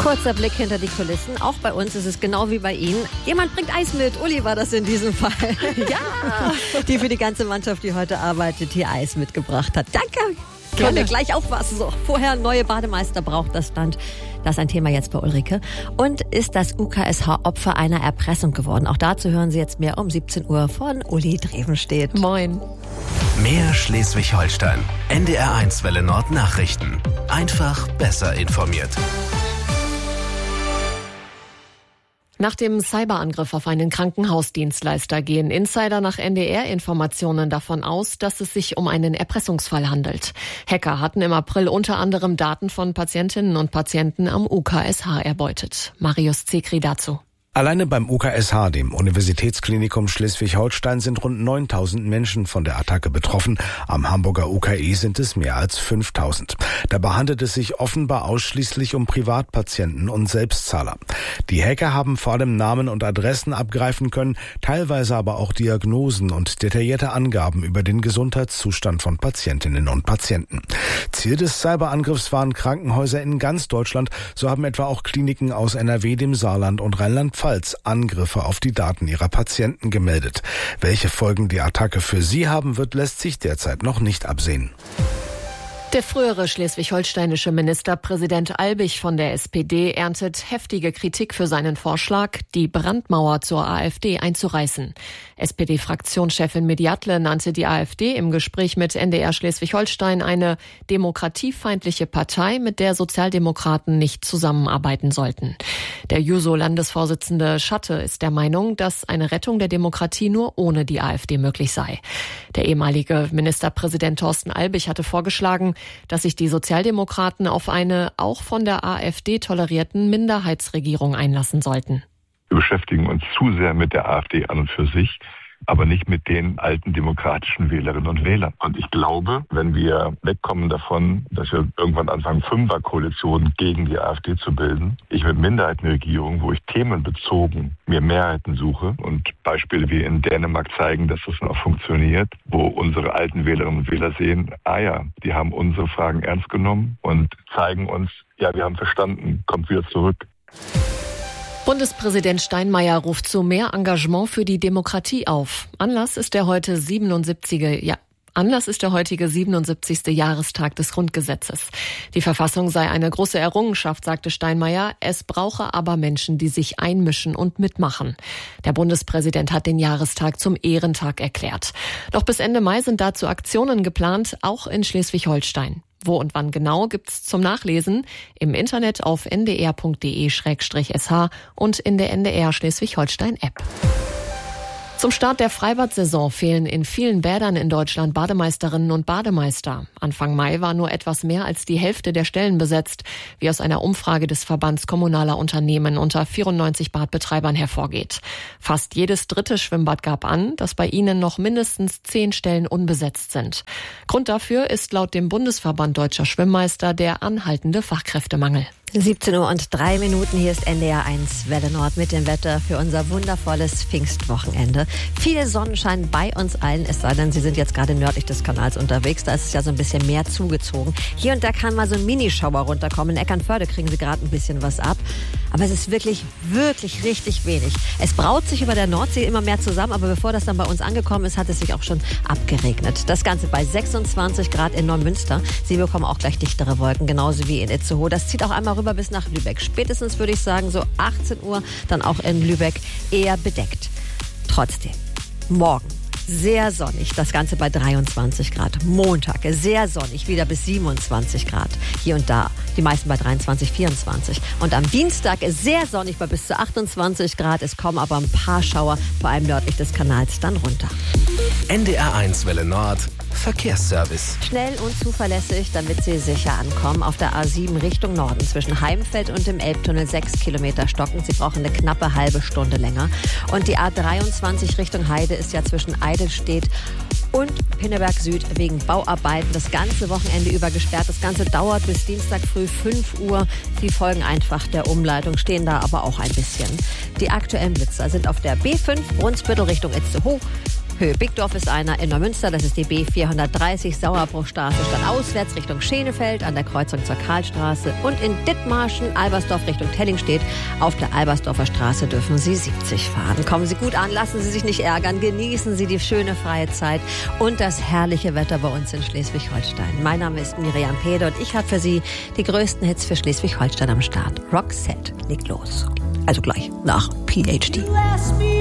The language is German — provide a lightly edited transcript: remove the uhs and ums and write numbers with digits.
Kurzer Blick hinter die Kulissen. Auch bei uns ist es genau wie bei Ihnen. Jemand bringt Eis mit. Uli war das in diesem Fall. Ja, die für die ganze Mannschaft, die heute arbeitet, hier Eis mitgebracht hat. Danke. Können wir gleich auch was. So, vorher neue Bademeister braucht das Land. Das ist ein Thema jetzt bei Ulrike. Und ist das UKSH Opfer einer Erpressung geworden? Auch dazu hören Sie jetzt mehr um 17 Uhr von Uli Drevenstedt. Moin. Mehr Schleswig-Holstein. NDR1 Welle Nord Nachrichten. Einfach besser informiert. Nach dem Cyberangriff auf einen Krankenhausdienstleister gehen Insider nach NDR-Informationen davon aus, dass es sich um einen Erpressungsfall handelt. Hacker hatten im April unter anderem Daten von Patientinnen und Patienten am UKSH erbeutet. Marius Zekri dazu. Alleine beim UKSH, dem Universitätsklinikum Schleswig-Holstein, sind rund 9.000 Menschen von der Attacke betroffen. Am Hamburger UKE sind es mehr als 5.000. Dabei handelt es sich offenbar ausschließlich um Privatpatienten und Selbstzahler. Die Hacker haben vor allem Namen und Adressen abgreifen können, teilweise aber auch Diagnosen und detaillierte Angaben über den Gesundheitszustand von Patientinnen und Patienten. Ziel des Cyberangriffs waren Krankenhäuser in ganz Deutschland. So haben etwa auch Kliniken aus NRW, dem Saarland und Rheinland-Pfalz Angriffe auf die Daten ihrer Patienten gemeldet. Welche Folgen die Attacke für sie haben wird, lässt sich derzeit noch nicht absehen. Der frühere schleswig-holsteinische Ministerpräsident Albig von der SPD erntet heftige Kritik für seinen Vorschlag, die Brandmauer zur AfD einzureißen. SPD-Fraktionschefin Mediatle nannte die AfD im Gespräch mit NDR Schleswig-Holstein eine demokratiefeindliche Partei, mit der Sozialdemokraten nicht zusammenarbeiten sollten. Der Juso-Landesvorsitzende Schatte ist der Meinung, dass eine Rettung der Demokratie nur ohne die AfD möglich sei. Der ehemalige Ministerpräsident Thorsten Albig hatte vorgeschlagen, dass sich die Sozialdemokraten auf eine auch von der AfD tolerierten Minderheitsregierung einlassen sollten. Wir beschäftigen uns zu sehr mit der AfD an und für sich, aber nicht mit den alten demokratischen Wählerinnen und Wählern. Und ich glaube, wenn wir wegkommen davon, dass wir irgendwann anfangen, Fünferkoalitionen gegen die AfD zu bilden, ich mit Minderheitenregierungen, wo ich themenbezogen mir Mehrheiten suche und Beispiele wie in Dänemark zeigen, dass das auch funktioniert, wo unsere alten Wählerinnen und Wähler sehen, die haben unsere Fragen ernst genommen und zeigen uns, ja, wir haben verstanden, kommt wieder zurück. Bundespräsident Steinmeier ruft zu mehr Engagement für die Demokratie auf. Anlass ist der heutige 77. Jahrestag des Grundgesetzes. Die Verfassung sei eine große Errungenschaft, sagte Steinmeier. Es brauche aber Menschen, die sich einmischen und mitmachen. Der Bundespräsident hat den Jahrestag zum Ehrentag erklärt. Doch bis Ende Mai sind dazu Aktionen geplant, auch in Schleswig-Holstein. Wo und wann genau gibt's zum Nachlesen im Internet auf ndr.de/sh und in der NDR Schleswig-Holstein-App. Zum Start der Freibad-Saison fehlen in vielen Bädern in Deutschland Bademeisterinnen und Bademeister. Anfang Mai war nur etwas mehr als die Hälfte der Stellen besetzt, wie aus einer Umfrage des Verbands kommunaler Unternehmen unter 94 Badbetreibern hervorgeht. Fast jedes dritte Schwimmbad gab an, dass bei ihnen noch mindestens 10 Stellen unbesetzt sind. Grund dafür ist laut dem Bundesverband Deutscher Schwimmmeister der anhaltende Fachkräftemangel. 17:03 Uhr, hier ist NDR1 Welle Nord mit dem Wetter für unser wundervolles Pfingstwochenende. Viel Sonnenschein bei uns allen, es sei denn, Sie sind jetzt gerade nördlich des Kanals unterwegs, da ist es ja so ein bisschen mehr zugezogen. Hier und da kann mal so ein Minischauer runterkommen, in Eckernförde kriegen Sie gerade ein bisschen was ab, aber es ist wirklich, wirklich richtig wenig. Es braut sich über der Nordsee immer mehr zusammen, aber bevor das dann bei uns angekommen ist, hat es sich auch schon abgeregnet. Das Ganze bei 26 Grad in Neumünster. Sie bekommen auch gleich dichtere Wolken, genauso wie in Itzehoe. Das zieht auch einmal rüber bis nach Lübeck. Spätestens würde ich sagen, so 18 Uhr dann auch in Lübeck eher bedeckt. Trotzdem, morgen sehr sonnig, das Ganze bei 23 Grad. Montag sehr sonnig, wieder bis 27 Grad. Hier und da, die meisten bei 23, 24. Und am Dienstag sehr sonnig bei bis zu 28 Grad. Es kommen aber ein paar Schauer, vor allem nördlich des Kanals, dann runter. NDR1 Welle Nord. Verkehrsservice. Schnell und zuverlässig, damit Sie sicher ankommen. Auf der A7 Richtung Norden zwischen Heimfeld und dem Elbtunnel 6 Kilometer stocken. Sie brauchen eine knappe halbe Stunde länger. Und die A23 Richtung Heide ist ja zwischen Eidelstedt und Pinneberg Süd wegen Bauarbeiten das ganze Wochenende über gesperrt. Das Ganze dauert bis Dienstag früh 5 Uhr. Die Folgen einfach der Umleitung stehen da aber auch ein bisschen. Die aktuellen Blitzer sind auf der B5 Brunsbüttel Richtung Itzehoe Höhe Bickdorf ist einer. In Neumünster, das ist die B430 Sauerbruchstraße statt auswärts Richtung Schenefeld an der Kreuzung zur Karlstraße. Und in Dithmarschen, Albersdorf Richtung Tellingstedt. Auf der Albersdorfer Straße dürfen Sie 70 fahren. Kommen Sie gut an, lassen Sie sich nicht ärgern, genießen Sie die schöne freie Zeit und das herrliche Wetter bei uns in Schleswig-Holstein. Mein Name ist Miriam Pede und ich habe für Sie die größten Hits für Schleswig-Holstein am Start. Roxette legt los. Also gleich nach PhD.